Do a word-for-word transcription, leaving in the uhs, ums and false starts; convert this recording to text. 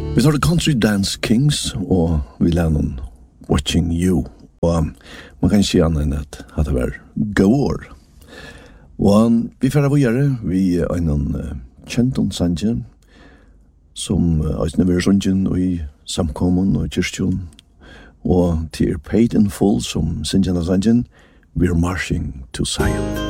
Vi tar The Country Dance Kings, og vi lærer noen Watching You. Og man kan si annet enn at det var gåår. Og vi færre vågjere, vi er en kjenton sanje, som er never sunjen og i samkommun og kyrstjon. Og til Paid in Full, som sinjana sanjen, We're Marching to Zion.